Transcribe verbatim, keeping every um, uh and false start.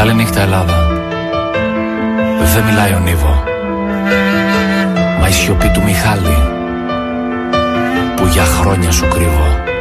Καληνύχτα Ελλάδα. Δεν μιλάει ο Νίβο, μα η σιωπή του Μιχάλη που για χρόνια σου κρύβω.